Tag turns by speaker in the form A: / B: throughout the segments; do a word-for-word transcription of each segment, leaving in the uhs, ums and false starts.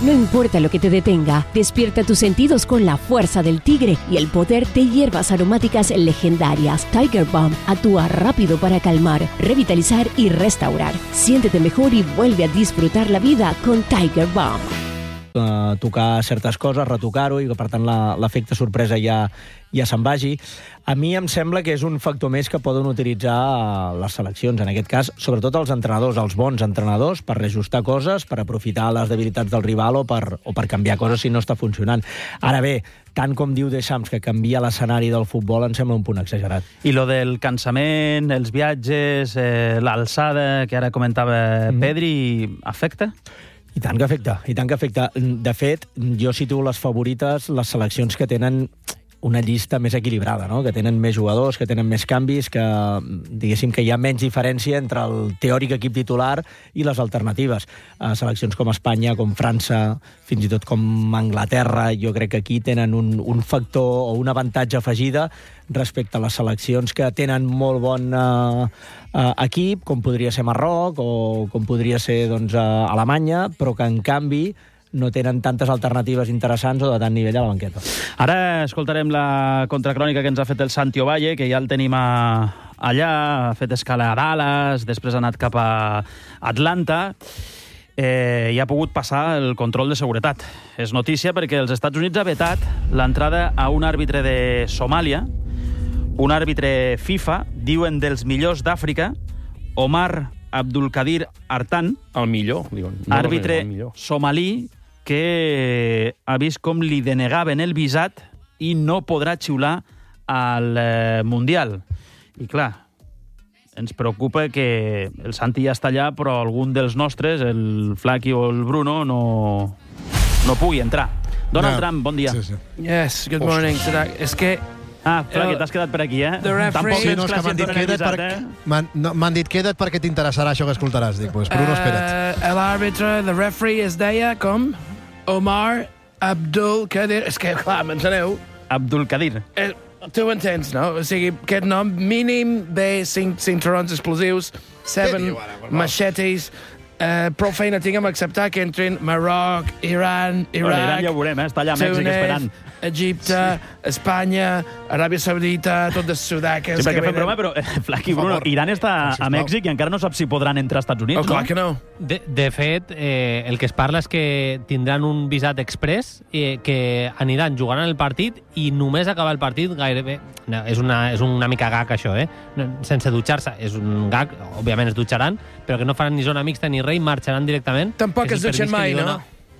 A: No importa lo que te detenga, despierta tus sentidos con la fuerza del tigre y el poder de hierbas aromáticas legendarias. Tiger Balm actúa rápido para calmar, revitalizar y restaurar. Siéntete mejor y vuelve a disfrutar la vida con Tiger Balm.
B: Uh, tocar certes coses, retocar-ho, i que per tant la, l'efecte sorpresa ja, ja se'n vagi. A mi em sembla que és un factor més que poden utilitzar les seleccions, en aquest cas, sobretot els entrenadors, els bons entrenadors, per reajustar coses, per aprofitar les debilitats del rival o per, o per canviar coses si no està funcionant. Ara bé, tant com diu Deschamps, que canvia l'escenari del futbol, em sembla un punt exagerat.
C: I lo del cansament, els viatges, eh, l'alçada, que ara comentava mm. Pedri, afecta?
B: I tant que afecta, i tant que afecta. De fet, jo situo les favorites, les seleccions que tenen una llista més equilibrada, no? Que tenen més jugadors, que tenen més canvis, que diguéssim que hi ha menys diferència entre el teòric equip titular i les alternatives. Uh, seleccions com Espanya, com França, fins i tot com Anglaterra, jo crec que aquí tenen un, un factor o un avantatge afegida respecte a les seleccions que tenen molt bon uh, uh, equip, com podria ser Marroc o com podria ser doncs, uh, Alemanya, però que en canvi no tenen tantes alternatives interessants o de tant nivell a la banqueta.
C: Ara escoltarem la contracrònica que ens ha fet el Santi Ovalle, que ja el tenim a, allà, ha fet escala a Dallas, després ha anat cap a Atlanta, eh, i ha pogut passar el control de seguretat. És notícia perquè els Estats Units ha vetat l'entrada a un àrbitre de Somàlia, un àrbitre FIFA, diuen dels millors d'Àfrica, Omar Abdulkadir Artan,
D: el millor, diuen. No,
C: àrbitre
D: el millor.
C: somalí, que ha vist com li denegaven el visat i no podrà xiular al eh, Mundial. I clar, ens preocupa que el Santi ja està allà, però algun dels nostres, el Flaqui o el Bruno, no, no pugui entrar. Donald no. Trump, bon dia.
E: Sí, sí.
F: Yes, good morning. És que...
C: Ah, Flaqui, t'has quedat per aquí, eh?
F: Tampoc
E: sí, no, és que m'han dit queda't per... eh? m'han no, dit queda't perquè t'interessarà això que escoltaràs. Dic, pues, Bruno, espera't.
F: Uh, L'àrbitre, the referee, es deia com? Omar Abdulkadir... És que, clar, m'enteneu?
C: Abdulkadir.
F: Eh, tu ho entens, no? O sigui, aquest nom mínim de cinc cinturons explosius, seven machetes... Uh, prou feina tinc amb acceptar que entrin Marroc, Iran, Iraq...
C: Bueno, Iran ja ho veurem, eh? Està allà a Mèxic esperant.
F: Egipte, sí. Espanya, Aràbia Saudita, tot de sudaques...
C: Sí, perquè fem broma, però, eh, Flaqui, Bruno, Iran està a Mèxic i encara no sap si podran entrar als Estats Units,
F: oh, clar
C: no?
F: que no.
G: De, de fet, eh, el que es parla és que tindran un visat express, eh, que aniran jugant el partit i només acabar el partit gairebé... No, és, una, és una mica gag, això, eh? Sense dutxar-se. És un gag, òbviament es dutxaran, però que no faran ni zona mixta ni res i marxaran directament.
F: Tampoc es dutxen mai, no?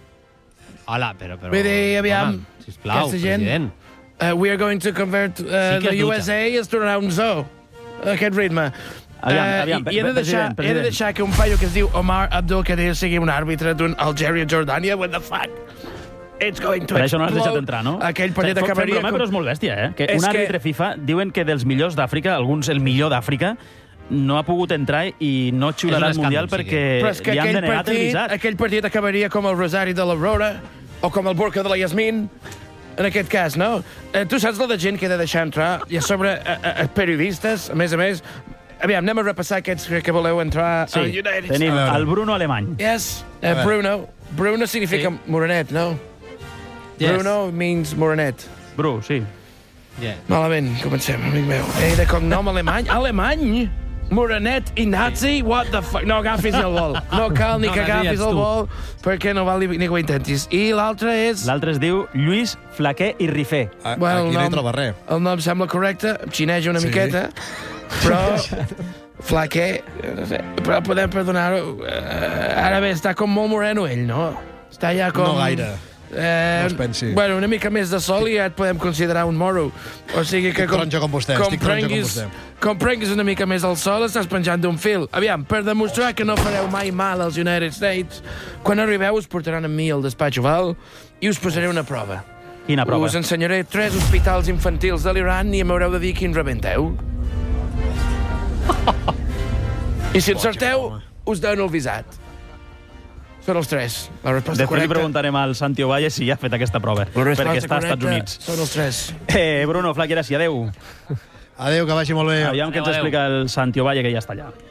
G: Hola, però... però
F: Vull dir, aviam...
G: Home, sisplau, president.
F: Uh, we are going to convert uh,
G: sí
F: the U S A is tornarà un zoo. Aquest ritme.
C: Aviam, aviam,
F: uh, i he de, deixar,
C: president, president.
F: he de deixar que un paio que es diu Omar Abdulkadir sigui un àrbitre d'un Algèria-Jordània. What the fuck? It's going to
C: per això no has deixat
F: explode.
C: entrar, no?
F: Aquell partit
C: Fem
F: acabaria...
C: broma,
F: com...
C: però és molt bèstia, eh? Que
F: És
C: un àrbitre
F: que...
C: FIFA diuen que dels millors d'Àfrica, alguns el millor d'Àfrica, no ha pogut entrar i no xiularà al Mundial perquè
F: que
C: li han denegat
F: partit,
C: el visat.
F: Aquell partit acabaria com el Rosari de l'Aurora o com el Burka de la Yasmin, en aquest cas, no? Eh, tu saps la de gent que he de deixar entrar? I a sobre eh, eh, periodistes, a més a més... Aviam, anem a repassar aquests que voleu entrar
C: sí,
F: al United.
C: Tenim el Bruno alemany.
F: Yes, uh, Bruno. Bruno significa sí. morenet, no? Yes. Bruno means morenet.
C: Bru, sí.
F: Yeah. Malament, comencem, amic meu. Ei, de cognom alemany? Alemany? Morenet i nazi? What the fuck? No agafis el vol. No cal ni no, que agafis el vol, perquè no val ni, ni que ho intentis. I l'altre és...
C: L'altre es diu Lluís Flaquer i Rifé.
E: A, bueno, aquí no hi troba res.
F: El nom sembla correcte, xineja una sí. miqueta, però... Flaquer, no sé, però podem perdonar-ho. Uh, ara bé, està com molt moreno ell, no? Està ja com...
E: No gaire.
F: Eh,
E: no es pensi.
F: Bueno, una mica més de sol i ja et podem considerar un moro. O sigui que...
E: Estic taronja com vostè, estic taronja com vostè.
F: Com prenguis una mica més al sol, estàs penjant d'un fil. Aviam, per demostrar que no fareu mai mal als United States, quan arribeu us portaran amb mi al despatx oval i us posaré una prova.
C: Quina prova?
F: Us ensenyaré tres hospitals infantils de l'Iran i m'haureu de dir quin rebenteu. I si encerteu, us dono el visat. Són els tres. La resposta
C: Després
F: correcta...
C: li preguntarem al Santi Ovalle si ja ha fet aquesta prova, perquè està als Estats Units.
F: Són els tres.
C: Eh, Bruno, Flaquer, sí, adeu.
E: Adeu, que vagi molt bé.
C: Aviam que ens explica el Santi Ovalle, que ja està allà.